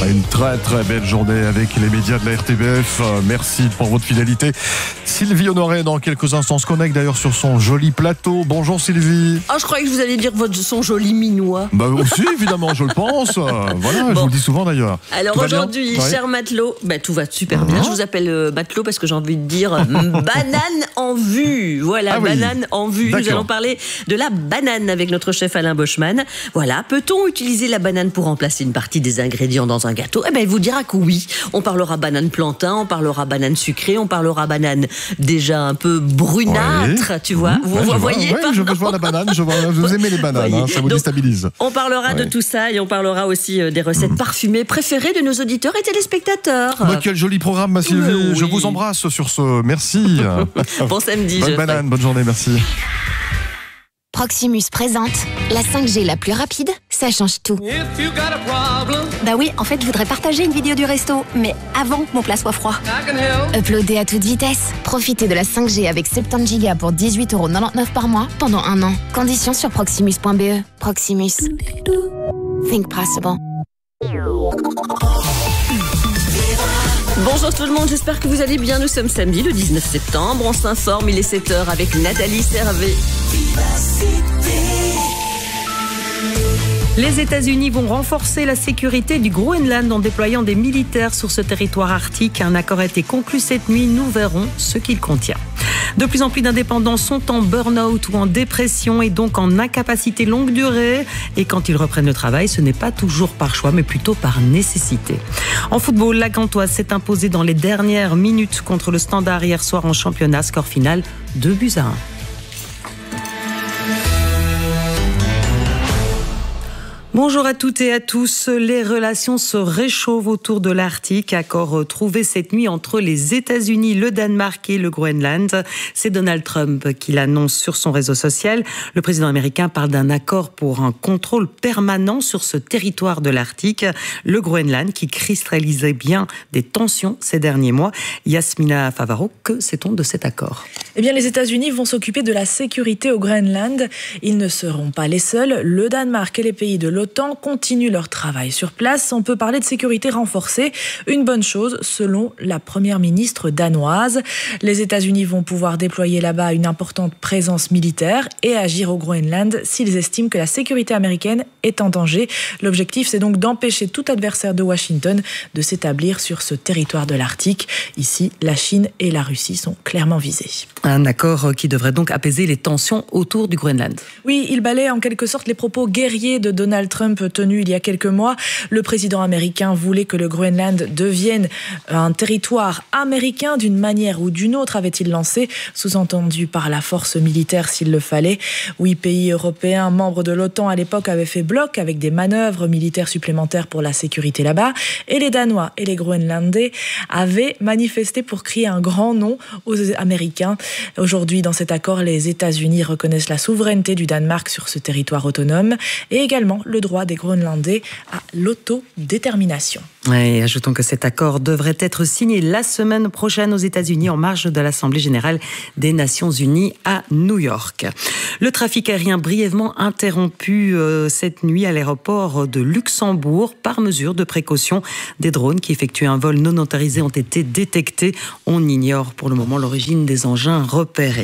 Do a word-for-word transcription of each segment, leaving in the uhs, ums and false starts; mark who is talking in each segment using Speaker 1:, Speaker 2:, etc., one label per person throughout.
Speaker 1: Une très très belle journée avec les médias de la R T B F. Merci pour votre fidélité. Sylvie Honoré, dans quelques instants, se connecte d'ailleurs sur son joli plateau. Bonjour Sylvie.
Speaker 2: Ah, je croyais que vous alliez dire votre son joli minois.
Speaker 1: Bah aussi, évidemment, je le pense. Voilà, bon. Je vous le dis souvent d'ailleurs.
Speaker 2: Alors aujourd'hui, cher ouais. matelot, bah, tout va super mmh. bien. Je vous appelle euh, matelot parce que j'ai envie de dire banane en vue. Voilà, ah, banane oui. en vue. Nous allons parler de la banane avec notre chef Alain Boschman. Voilà, peut-on utiliser la banane pour remplacer une partie des ingrédients dans un gâteau? Eh bien, il vous dira que oui. On parlera banane plantain, on parlera banane sucrée, on parlera banane déjà un peu brunâtre, ouais. tu vois. Mmh, vous,
Speaker 1: ouais,
Speaker 2: vous voyez
Speaker 1: vois, ouais, je veux voir la banane, je vois, vous aimez les bananes, hein, ça vous Donc, déstabilise.
Speaker 2: On parlera ouais. de tout ça et on parlera aussi des recettes mmh. parfumées préférées de nos auditeurs et téléspectateurs.
Speaker 1: Bah, quel joli programme, ma Sylvie. Oui. Je vous embrasse sur ce. Merci.
Speaker 2: Bon samedi.
Speaker 1: Bonne
Speaker 2: je
Speaker 1: banane,
Speaker 2: ferai.
Speaker 1: bonne journée, merci.
Speaker 3: Proximus présente la cinq G la plus rapide, ça change tout.
Speaker 4: Bah oui, en fait, je voudrais partager une vidéo du resto, mais avant que mon plat soit froid.
Speaker 3: Uploader à toute vitesse. Profitez de la cinq G avec soixante-dix gigas pour dix-huit euros quatre-vingt-dix-neuf par mois pendant un an. Conditions sur proximus point b e. Proximus. Think possible.
Speaker 2: Bonjour tout le monde, j'espère que vous allez bien. Nous sommes samedi, le dix-neuf septembre. On s'informe, il est sept heures avec Nathalie Servet.
Speaker 5: Les États-Unis vont renforcer la sécurité du Groenland en déployant des militaires sur ce territoire arctique. Un accord a été conclu cette nuit. Nous verrons ce qu'il contient. De plus en plus d'indépendants sont en burn-out ou en dépression et donc en incapacité longue durée. Et quand ils reprennent le travail, ce n'est pas toujours par choix, mais plutôt par nécessité. En football, la Gantoise s'est imposée dans les dernières minutes contre le Standard hier soir en championnat. Score final deux buts à un. Bonjour à toutes et à tous. Les relations se réchauffent autour de l'Arctique. Accord trouvé cette nuit entre les États-Unis, le Danemark et le Groenland. C'est Donald Trump qui l'annonce sur son réseau social. Le président américain parle d'un accord pour un contrôle permanent sur ce territoire de l'Arctique. Le Groenland qui cristallisait bien des tensions ces derniers mois. Yasmina Favaro, que sait-on de cet accord ?
Speaker 6: Eh bien, les États-Unis vont s'occuper de la sécurité au Groenland. Ils ne seront pas les seuls. Le Danemark et les pays de l'OTAN continuent leur travail sur place. On peut parler de sécurité renforcée. Une bonne chose, selon la première ministre danoise. Les États-Unis vont pouvoir déployer là-bas une importante présence militaire et agir au Groenland s'ils estiment que la sécurité américaine est en danger. L'objectif, c'est donc d'empêcher tout adversaire de Washington de s'établir sur ce territoire de l'Arctique. Ici, la Chine et la Russie sont clairement visées.
Speaker 5: Un accord qui devrait donc apaiser les tensions autour du Groenland.
Speaker 6: Oui, il balaie en quelque sorte les propos guerriers de Donald Trump tenus il y a quelques mois. Le président américain voulait que le Groenland devienne un territoire américain d'une manière ou d'une autre, avait-il lancé, sous-entendu par la force militaire s'il le fallait. Huit pays européens membres de l'OTAN à l'époque avaient fait bloc avec des manœuvres militaires supplémentaires pour la sécurité là-bas. Et les Danois et les Groenlandais avaient manifesté pour crier un grand non aux Américains. Aujourd'hui, dans cet accord, les États-Unis reconnaissent la souveraineté du Danemark sur ce territoire autonome et également le droit des Groenlandais à l'autodétermination.
Speaker 5: Et ajoutons que cet accord devrait être signé la semaine prochaine aux États-Unis en marge de l'Assemblée générale des Nations unies à New York. Le trafic aérien brièvement interrompu euh, cette nuit à l'aéroport de Luxembourg par mesure de précaution. Des drones qui effectuaient un vol non autorisé ont été détectés. On ignore pour le moment l'origine des engins repérés.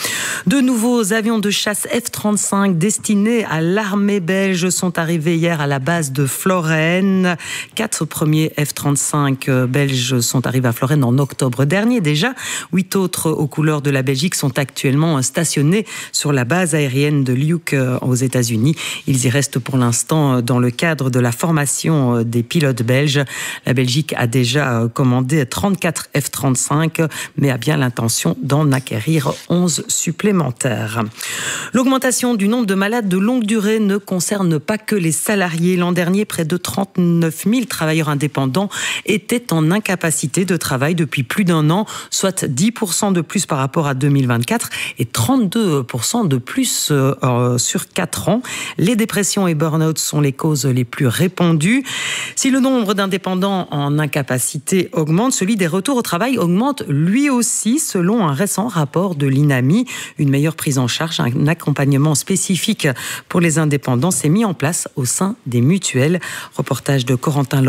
Speaker 5: De nouveaux avions de chasse F trente-cinq destinés à l'armée belge sont arrivés hier à la base de Florennes. Quatre premiers F trente-cinq belges sont arrivés à Florennes en octobre dernier déjà. Huit autres aux couleurs de la Belgique sont actuellement stationnés sur la base aérienne de Luke aux États-Unis. Ils y restent pour l'instant dans le cadre de la formation des pilotes belges. La Belgique a déjà commandé trente-quatre F trente-cinq, mais a bien l'intention d'en acquérir onze supplémentaires. L'augmentation du nombre de malades de longue durée ne concerne pas que les salariés. L'an dernier, près de trente-neuf mille travailleurs indépendants étaient en incapacité de travail depuis plus d'un an, soit dix pour cent de plus par rapport à deux mille vingt-quatre et trente-deux pour cent de plus euh, sur quatre ans. Les dépressions et burn-out sont les causes les plus répandues. Si le nombre d'indépendants en incapacité augmente, celui des retours au travail augmente lui aussi, selon un récent rapport de l'INAMI. Une meilleure prise en charge, un accompagnement spécifique pour les indépendants s'est mis en place au sein des mutuelles. Reportage de Corentin Laurent avec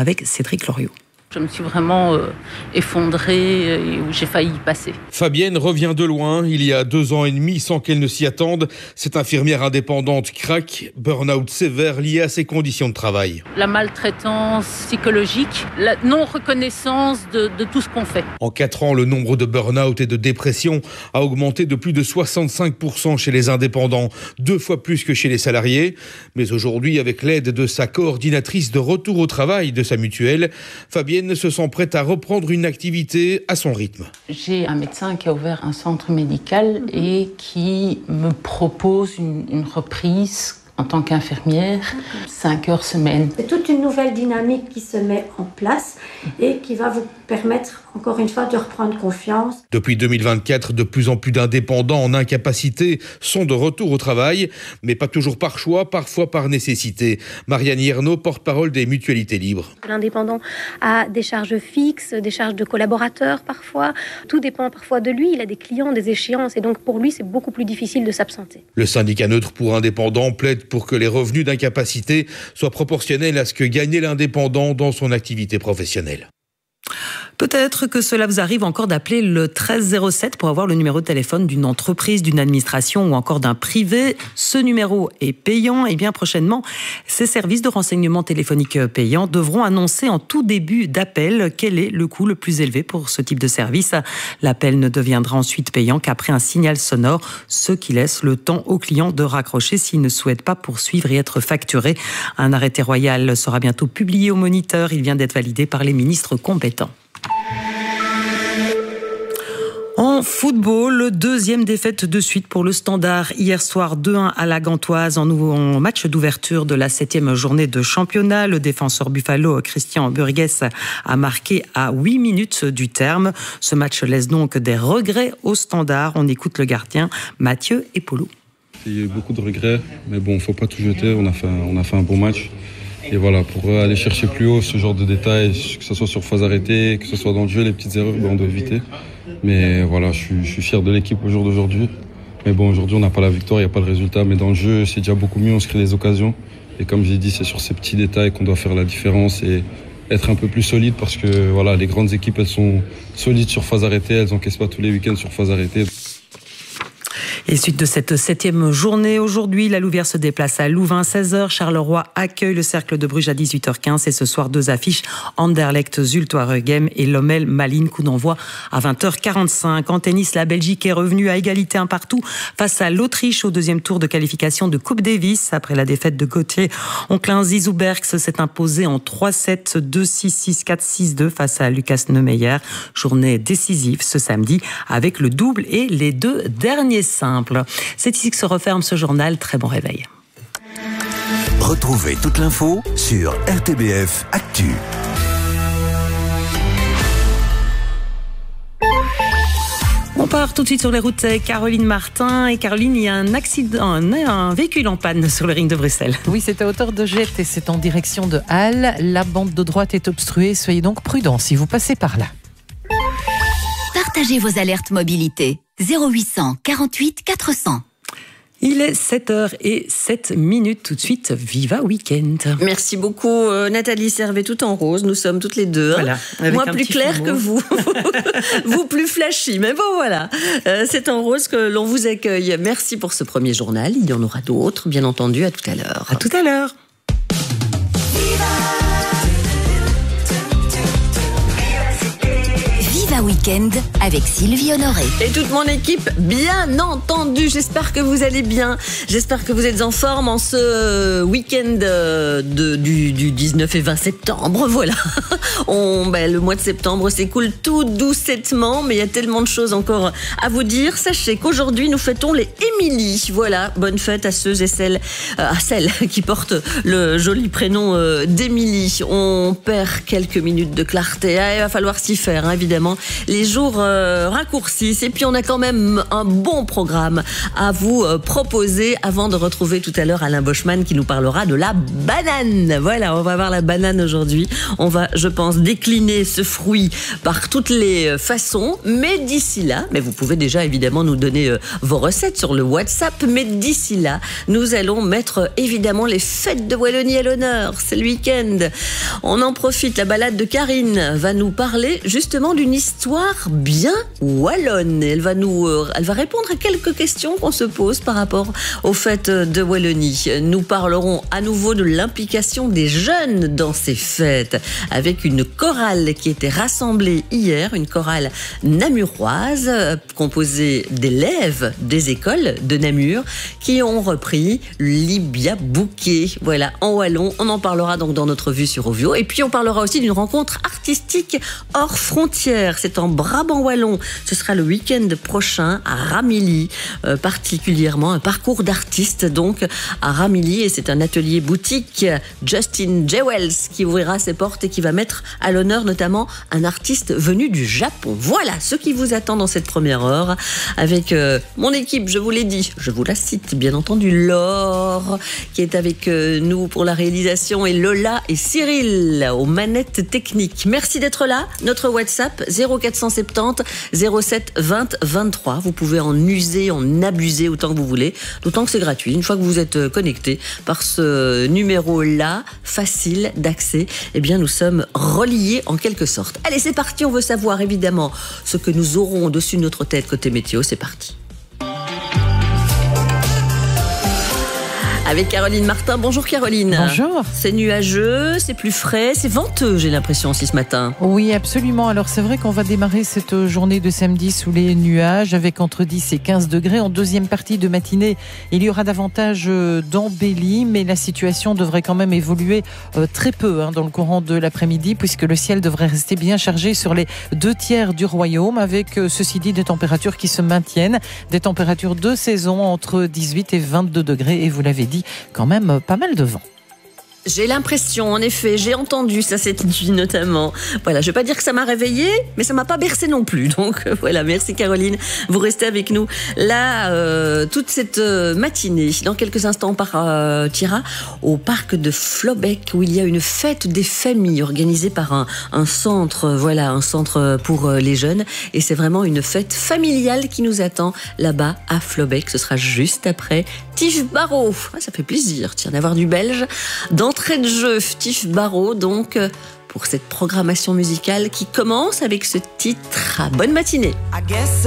Speaker 5: avec Cédric Loriot.
Speaker 7: Je me suis vraiment euh, effondrée et où j'ai failli y passer.
Speaker 8: Fabienne revient de loin, il y a deux ans et demi, sans qu'elle ne s'y attende. Cette infirmière indépendante craque, burn-out sévère lié à ses conditions de travail.
Speaker 7: La maltraitance psychologique, la non-reconnaissance de, de tout ce qu'on fait.
Speaker 8: En quatre ans, le nombre de burn-out et de dépression a augmenté de plus de soixante-cinq pour cent chez les indépendants, deux fois plus que chez les salariés. Mais aujourd'hui, avec l'aide de sa coordinatrice de retour au travail de sa mutuelle, Fabienne se sent prête à reprendre une activité à son rythme.
Speaker 7: J'ai un médecin qui a ouvert un centre médical et qui me propose une, une reprise en tant qu'infirmière, cinq heures semaine.
Speaker 9: C'est toute une nouvelle dynamique qui se met en place et qui va vous permettre, encore une fois, de reprendre confiance.
Speaker 8: Depuis deux mille vingt-quatre, de plus en plus d'indépendants en incapacité sont de retour au travail, mais pas toujours par choix, parfois par nécessité. Marianne Hiernaud, porte-parole des mutualités libres.
Speaker 10: L'indépendant a des charges fixes, des charges de collaborateurs parfois. Tout dépend parfois de lui. Il a des clients, des échéances, et donc pour lui, c'est beaucoup plus difficile de s'absenter.
Speaker 8: Le syndicat neutre pour indépendants plaide pour que les revenus d'incapacité soient proportionnels à ce que gagnait l'indépendant dans son activité professionnelle.
Speaker 5: Peut-être que cela vous arrive encore d'appeler le treize zéro sept pour avoir le numéro de téléphone d'une entreprise, d'une administration ou encore d'un privé. Ce numéro est payant et bien prochainement, ces services de renseignement téléphonique payants devront annoncer en tout début d'appel quel est le coût le plus élevé pour ce type de service. L'appel ne deviendra ensuite payant qu'après un signal sonore, ce qui laisse le temps au client de raccrocher s'il ne souhaite pas poursuivre et être facturé. Un arrêté royal sera bientôt publié au Moniteur. Il vient d'être validé par les ministres compétents. En football, deuxième défaite de suite pour le Standard. Hier soir, deux un à la Gantoise en nouveau match d'ouverture de la septième journée de championnat. Le défenseur Buffalo, Christian Burgues, a marqué à huit minutes du terme. Ce match laisse donc des regrets au Standard. On écoute le gardien Mathieu Epolou.
Speaker 11: Il y a eu beaucoup de regrets, mais bon, il ne faut pas tout jeter. On a fait, on a fait un bon match. Et voilà, pour aller chercher plus haut ce genre de détails, que ce soit sur phase arrêtée, que ce soit dans le jeu, les petites erreurs, ben on doit éviter. Mais voilà, je suis, je suis fier de l'équipe au jour d'aujourd'hui. Mais bon, aujourd'hui, on n'a pas la victoire, il n'y a pas de résultat. Mais dans le jeu, c'est déjà beaucoup mieux, on se crée des occasions. Et comme j'ai dit, c'est sur ces petits détails qu'on doit faire la différence et être un peu plus solide parce que voilà, les grandes équipes, elles sont solides sur phase arrêtée, elles n'encaissent pas tous les week-ends sur phase arrêtée.
Speaker 5: Et suite de cette septième journée, aujourd'hui, la Louvière se déplace à Louvain, seize heures. Charleroi accueille le Cercle de Bruges à dix-huit heures quinze. Et ce soir, deux affiches, Anderlecht, Zulte Waregem et Lommel, Malines. Coup d'envoi à vingt heures quarante-cinq. En tennis, la Belgique est revenue à égalité un partout face à l'Autriche au deuxième tour de qualification de Coupe Davis. Après la défaite de Gauthier, Onklin Zizoubergs s'est imposé en trois sept, deux six, six quatre, six deux face à Lucas Neumeyer. Journée décisive ce samedi avec le double et les deux derniers simples. C'est ici que se referme ce journal. Très bon réveil.
Speaker 12: Retrouvez toute l'info sur R T B F Actu.
Speaker 5: On part tout de suite sur les routes avec Caroline Martin. Et Caroline, il y a un accident, un, un véhicule en panne sur le ring de Bruxelles.
Speaker 13: Oui, c'est à hauteur de Jette et c'est en direction de Halle. La bande de droite est obstruée. Soyez donc prudents si vous passez par là.
Speaker 14: Partagez vos alertes mobilité. zéro huit cent quarante-huit quatre cents.
Speaker 5: Il est sept heures zéro sept minutes. Tout de suite, Viva Weekend.
Speaker 2: Merci beaucoup Nathalie Servet, tout en rose. Nous sommes toutes les deux.
Speaker 5: Voilà,
Speaker 2: moi plus claire que vous. Vous plus flashy. Mais bon voilà, euh, c'est en rose que l'on vous accueille. Merci pour ce premier journal. Il y en aura d'autres, bien entendu. À tout à l'heure.
Speaker 5: À tout à l'heure.
Speaker 14: Week-end avec Sylvie Honoré.
Speaker 2: Et toute mon équipe, bien entendu. J'espère que vous allez bien. J'espère que vous êtes en forme en ce week-end de, du, du dix-neuf et vingt septembre. Voilà. On, ben, le mois de septembre s'écoule tout doucettement, mais il y a tellement de choses encore à vous dire. Sachez qu'aujourd'hui, nous fêtons les Émilie. Voilà. Bonne fête à ceux et celles, à celles qui portent le joli prénom d'Émilie. On perd quelques minutes de clarté. Ah, il va falloir s'y faire, hein, évidemment. les jours euh, raccourcissent. Et puis on a quand même un bon programme à vous euh, proposer avant de retrouver tout à l'heure Alain Boschman qui nous parlera de la banane. Voilà, on va voir la banane aujourd'hui. On va, je pense, décliner ce fruit par toutes les façons. Mais d'ici là, mais vous pouvez déjà évidemment nous donner euh, vos recettes sur le WhatsApp. Mais d'ici là, nous allons mettre évidemment les fêtes de Wallonie à l'honneur. C'est le week-end. On en profite. La balade de Karine va nous parler justement d'une histoire bien wallonne. Elle va nous, euh, elle va répondre à quelques questions qu'on se pose par rapport aux fêtes de Wallonie. Nous parlerons à nouveau de l'implication des jeunes dans ces fêtes avec une chorale qui était rassemblée hier, une chorale namuroise composée d'élèves des écoles de Namur qui ont repris Libia Bouquet. Voilà, en wallon. On en parlera donc dans notre vue sur Ovio. Et puis on parlera aussi d'une rencontre artistique hors frontières. C'est en Brabant wallon. Ce sera le week-end prochain à Ramilly, euh, particulièrement un parcours d'artistes donc à Ramilly. Et c'est un atelier boutique Justin Jewels qui ouvrira ses portes et qui va mettre à l'honneur notamment un artiste venu du Japon. Voilà ce qui vous attend dans cette première heure avec euh, mon équipe, je vous l'ai dit, je vous la cite bien entendu, Laure qui est avec euh, nous pour la réalisation et Lola et Cyril aux manettes techniques. Merci d'être là. Notre WhatsApp zéro quatre cent soixante-dix zéro sept vingt vingt-trois. Vous pouvez en user, en abuser autant que vous voulez, d'autant que c'est gratuit. Une fois que vous êtes connecté par ce numéro-là, facile d'accès, eh bien nous sommes reliés en quelque sorte. Allez, c'est parti, on veut savoir évidemment ce que nous aurons au-dessus de notre tête côté météo, c'est parti. Avec Caroline Martin. Bonjour Caroline.
Speaker 13: Bonjour.
Speaker 2: C'est nuageux, c'est plus frais, c'est venteux, j'ai l'impression aussi ce matin.
Speaker 13: Oui, absolument. Alors c'est vrai qu'on va démarrer cette journée de samedi sous les nuages avec entre dix et quinze degrés. En deuxième partie de matinée, il y aura davantage d'embellis, mais la situation devrait quand même évoluer très peu hein, dans le courant de l'après-midi puisque le ciel devrait rester bien chargé sur les deux tiers du royaume avec, ceci dit, des températures qui se maintiennent, des températures de saison entre dix-huit et vingt-deux degrés et vous l'avez dit, quand même pas mal de vent.
Speaker 2: J'ai l'impression, en effet, j'ai entendu ça cette nuit notamment. Voilà, je vais pas dire que ça m'a réveillée, mais ça m'a pas bercé non plus. Donc voilà, merci Caroline. Vous restez avec nous là euh, toute cette euh, matinée. Dans quelques instants, on partira euh, au parc de Flobec où il y a une fête des familles organisée par un, un centre, euh, voilà, un centre pour euh, les jeunes. Et c'est vraiment une fête familiale qui nous attend là-bas à Flobec. Ce sera juste après Tif Barreau. Ah, ça fait plaisir, tiens, d'avoir du belge. D'entrée de jeu, Tif Barreau, donc, pour cette programmation musicale qui commence avec ce titre. Bonne matinée. I guess